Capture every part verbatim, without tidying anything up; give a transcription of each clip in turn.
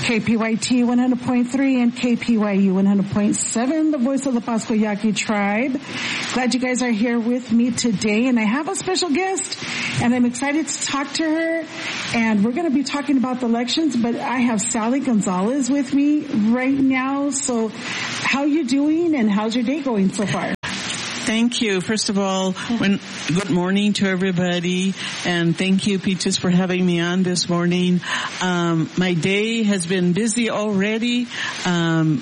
K P Y T one hundred point three and K P Y U one hundred point seven, the voice of the Pascua Yaqui tribe. Glad you guys are here with me today, and I have a special guest, and I'm excited to talk to her, and we're going to be talking about the elections, but I have Sally Gonzalez with me right now. So how you doing, and how's your day going so far? Thank you. First of all, when, good morning to everybody, and thank you, Peaches, for having me on this morning. Um, my day has been busy already, um,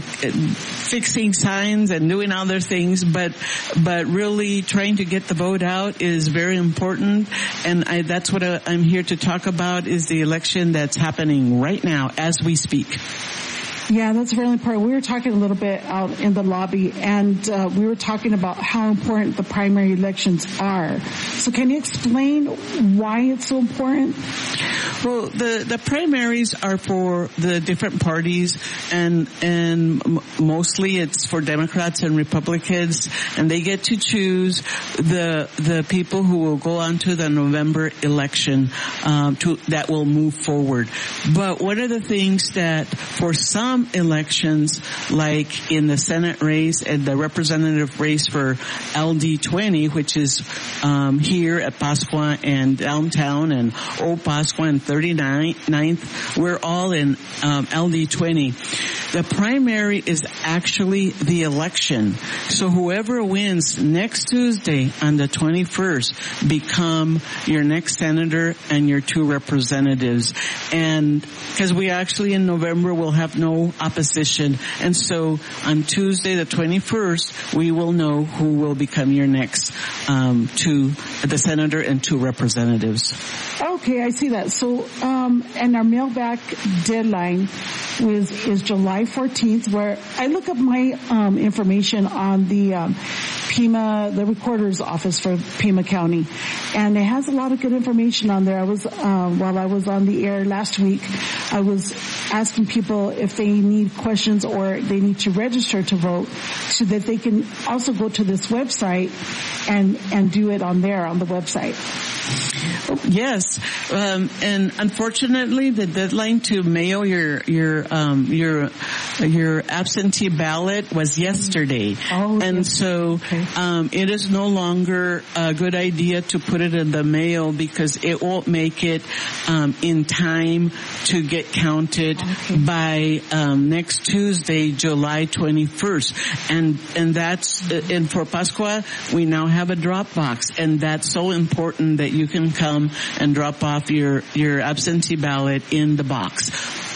fixing signs and doing other things, but but really trying to get the vote out is very important, and I, that's what I, I'm here to talk about, is the election that's happening right now as we speak. Yeah, that's really important. We were talking a little bit out in the lobby, and uh, we were talking about how important the primary elections are. So can you explain why it's so important? Well, the, the primaries are for the different parties, and and mostly it's for Democrats and Republicans, and they get to choose the the people who will go on to the November election um, to that will move forward. But one of the things that for some elections, like in the Senate race and the representative race for L D twenty, which is um, here at Pascua and downtown and Old Pascua and thirty-ninth, we're all in um, L D twenty. The primary is actually the election. So whoever wins next Tuesday on the twenty-first become your next senator and your two representatives. And because we actually in November will have no opposition. And so on Tuesday the twenty-first, we will know who will become your next um, two, the senator and two representatives. Okay, I see that. So, um, and our mailback deadline was, is July fourteenth, where I look up my um, information on the um, Pima, the recorder's office for Pima County, and it has a lot of good information on there. I was, uh, while I was on the air last week, I was asking people if they need questions or they need to register to vote, so that they can also go to this website and and do it on there on the website. Yes, um, and unfortunately, the deadline to mail your your um, your your absentee ballot was yesterday, oh, and yes. so okay. um, it is no longer a good idea to put it in the mail because it won't make it um, in time to get counted okay. by um, next Tuesday, July twenty-first, and and that's and for Pascua we now have a drop box, and that's so important that you can come and drop off your, your absentee ballot in the box.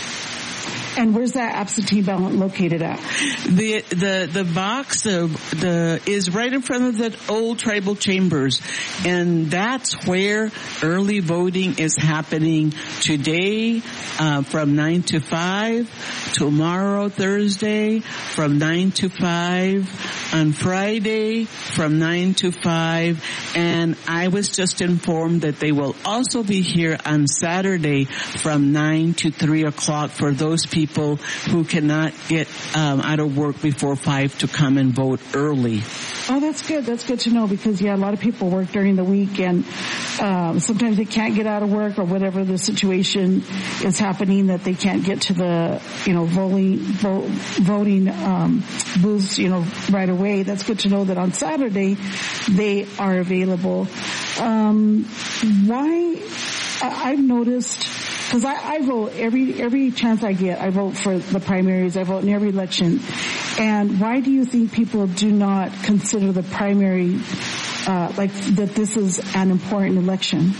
And where's that absentee ballot located at? The the the box uh, the is right in front of the old tribal chambers, and that's where early voting is happening today uh, from nine to five, tomorrow Thursday from nine to five, on Friday from nine to five, and I was just informed that they will also be here on Saturday from nine to three o'clock for those people who cannot get um, out of work before five to come and vote early. Oh, that's good. That's good to know, because, yeah, a lot of people work during the week, and um, sometimes they can't get out of work, or whatever the situation is happening, that they can't get to the, you know, voting, vote, voting um, booths, you know, right away. That's good to know that on Saturday they are available. Um, why, I, I've noticed, because I, I vote every every chance I get. I vote for the primaries. I vote in every election. And why do you think people do not consider the primary, uh, like that this is an important election?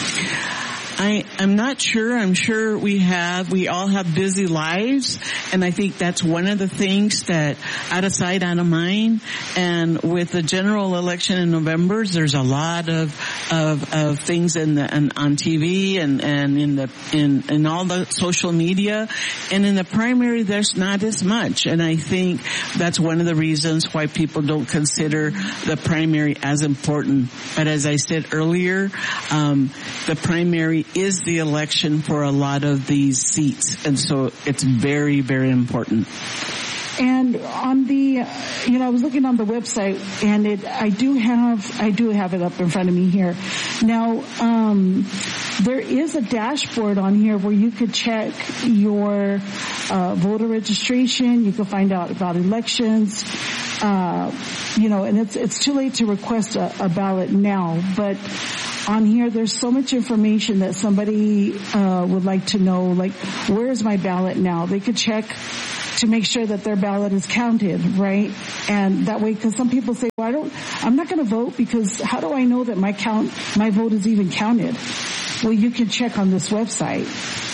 I, I'm not sure. I'm sure we have, we all have busy lives, and I think that's one of the things that out of sight, out of mind. And with the general election in November, there's a lot of of, of things in the and on T V and and in the in in all the social media, and in the primary, there's not as much. And I think that's one of the reasons why people don't consider the primary as important. But as I said earlier, um, the primary is the election for a lot of these seats, and so it's very, very important. And on the, you know, I was looking on the website, and it, I do have, I do have it up in front of me here. Now, um, there is a dashboard on here where you could check your uh, voter registration. You can find out about elections. Uh, you know, and it's it's too late to request a, a ballot now, but on here there's so much information that somebody uh, would like to know, like, where is my ballot now? They could check to make sure that their ballot is counted, right? And that way, because some people say, well, I don't, I'm not going to vote because how do I know that my count, my vote is even counted? Well, you can check on this website.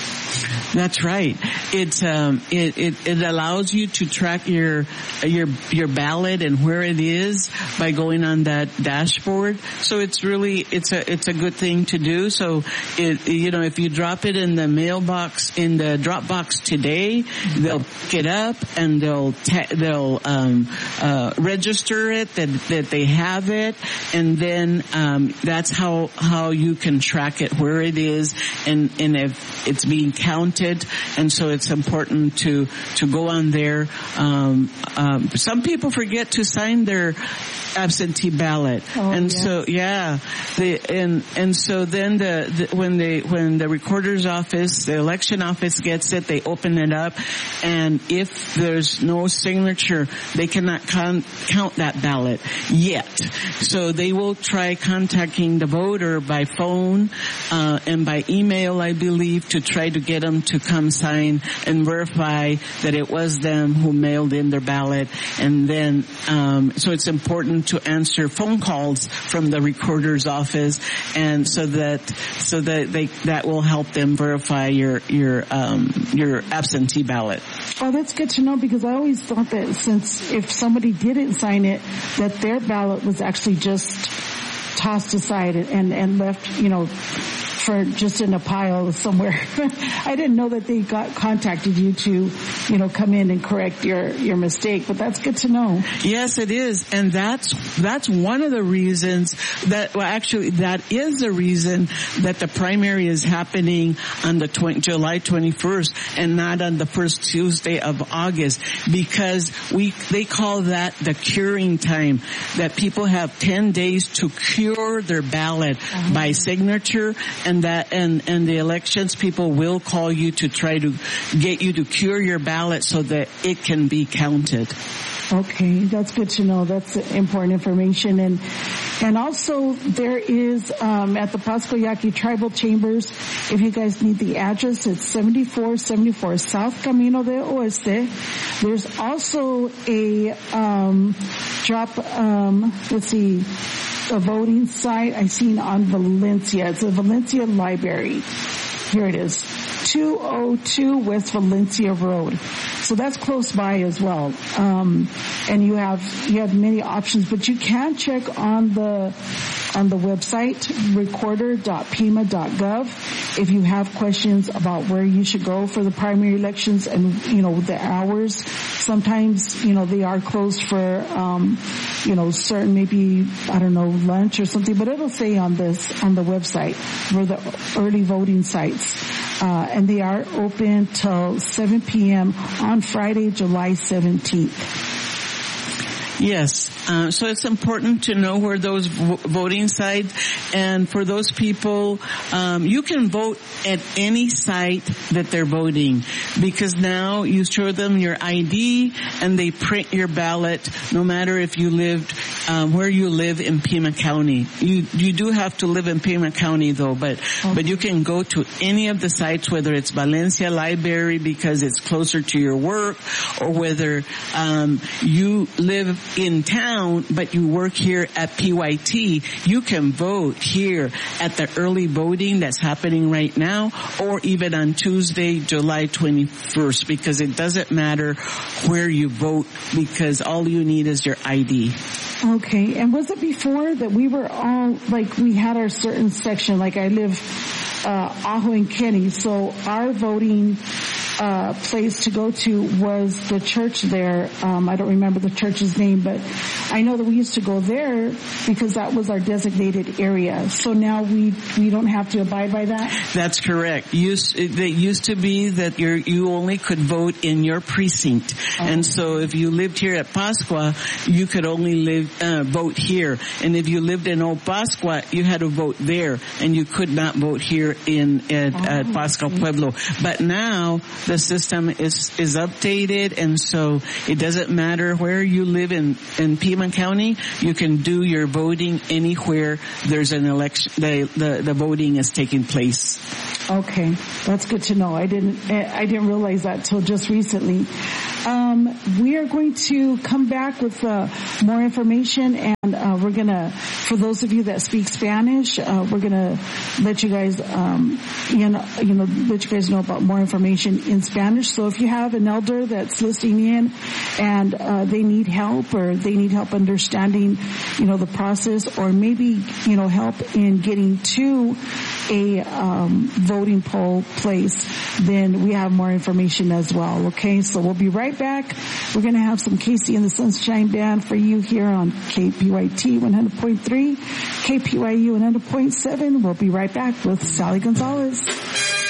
That's right. It, um, it, it, it allows you to track your, your, your ballot and where it is by going on that dashboard. So it's really, it's a, it's a good thing to do. So it, you know, if you drop it in the mailbox, in the drop box today, they'll pick it up and they'll, ta- they'll, um, uh, register it, that, that they have it. And then, um, that's how, how you can track it, where it is and, and if it's being counted. And so it's important to to go on there. Um, um, some people forget to sign their absentee ballot, oh, and yes. so yeah, the and and so then the, the when they when the recorder's office, the election office gets it, they open it up, and if there's no signature, they cannot con- count that ballot yet. So they will try contacting the voter by phone uh, and by email, I believe, to try to get them to come sign and verify that it was them who mailed in their ballot. And then, um, so it's important to answer phone calls from the recorder's office, and so that so that they that will help them verify your your um, your absentee ballot. Oh, that's good to know, because I always thought that since if somebody didn't sign it, that their ballot was actually just tossed aside and and left, you know, for just in a pile somewhere. I didn't know that they got contacted you to, you know, come in and correct your, your mistake, but that's good to know. Yes, it is. And that's, that's one of the reasons that, well, actually, that is the reason that the primary is happening on the twenty, July twenty-first and not on the first Tuesday of August, because we, they call that the curing time, that people have ten days to cure their ballot uh-huh. by signature. And that, and, and the elections people will call you to try to get you to cure your ballot so that it can be counted. Okay, that's good to know. That's important information. And, and also there is, um, at the Pasco Yaqui Tribal Chambers, if you guys need the address, it's seventy-four seventy-four South Camino de Oeste. There's also a, um, drop, um, let's see, a voting site I seen on Valencia. It's a Valencia library. Here it is. two oh two West Valencia Road. So that's close by as well. Um, and you have, you have many options, but you can check on the, on the website, recorder dot pima dot gov, if you have questions about where you should go for the primary elections and, you know, the hours. Sometimes, you know, they are closed for, um, you know, certain, maybe, I don't know, lunch or something, but it'll say on this, on the website, where the early voting sites. Uh, and they are open till seven p.m. on Friday, July seventeenth. Yes. Uh, so it's important to know where those vo- voting sites, and for those people, um, you can vote at any site that they're voting, because now you show them your I D and they print your ballot, no matter if you lived, um, where you live in Pima County. You, you do have to live in Pima County though, but, okay. but you can go to any of the sites, whether it's Valencia Library because it's closer to your work, or whether, um, you live in town, but you work here at P Y T, you can vote here at the early voting that's happening right now, or even on Tuesday, July twenty-first, because it doesn't matter where you vote, because all you need is your I D. Okay, and was it before that we were all, like, we had our certain section, like I live, uh, Ajo and Kenny, so our voting, uh, place to go to was the church there. Um, I don't remember the church's name, but I know that we used to go there because that was our designated area. So now we we don't have to abide by that? That's correct. Used, it used to be that you're, you only could vote in your precinct. Oh. And so if you lived here at Pascua, you could only live, uh, vote here. And if you lived in Old Pascua, you had to vote there. And you could not vote here in, at, oh, at Pascua Pueblo. But now the system is, is updated, and so it doesn't matter where you live in, in Pima County, you can do your voting anywhere there's an election, the, the, the voting is taking place. Okay, that's good to know. I didn't, I didn't realize that till just recently. Um, we are going to come back with uh, more information, and uh, we're gonna, for those of you that speak Spanish, uh, we're gonna let you guys, um, you know, you know, let you guys know about more information in Spanish. So if you have an elder that's listening in, and uh, they need help, or they need help understanding, you know, the process, or maybe, you know, help in getting to a um, voting poll place, then we have more information as well. Okay, so we'll be right back. We're going to have some Casey and the Sunshine Band for you here on K P Y T one hundred point three, K P Y U one hundred point seven. We'll be right back with Sally Gonzalez.